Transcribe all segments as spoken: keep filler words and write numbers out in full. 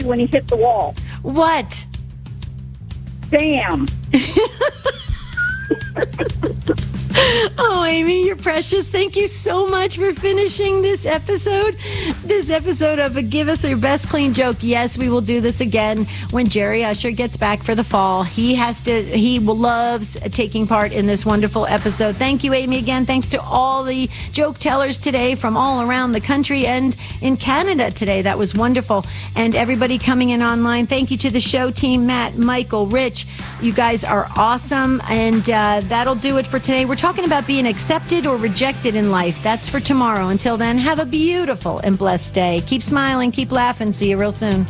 when he hit the wall. What? Damn. Oh, Amy, you're precious. Thank you so much for finishing this episode. This episode of a Give Us Your Best Clean Joke. Yes, we will do this again when Jerry Usher gets back for the fall. He has to, he loves taking part in this wonderful episode. Thank you, Amy, again. Thanks to all the joke tellers today from all around the country and in Canada today. That was wonderful. And everybody coming in online, thank you to the show team, Matt, Michael, Rich. You guys are awesome. And uh, that'll do it for today. We're talking about being accepted or rejected in life. That's for tomorrow. Until then, have a beautiful and blessed day. Keep smiling, keep laughing. See you real soon.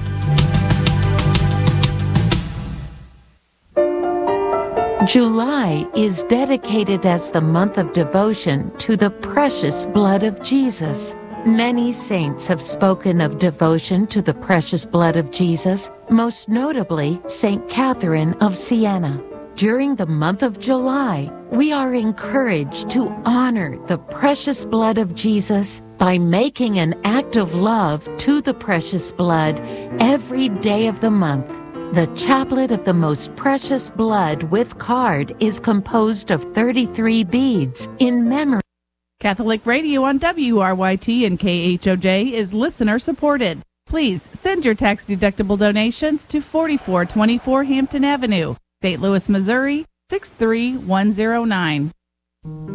July is dedicated as the month of devotion to the precious blood of Jesus. Many saints have spoken of devotion to the precious blood of Jesus, most notably Saint Catherine of Siena. During the month of July, we are encouraged to honor the precious blood of Jesus by making an act of love to the precious blood every day of the month. The Chaplet of the Most Precious Blood with card is composed of thirty-three beads in memory. Catholic Radio on W R Y T and K H O J is listener supported. Please send your tax-deductible donations to forty-four twenty-four Hampton Avenue, Saint Louis, Missouri, six three one zero nine.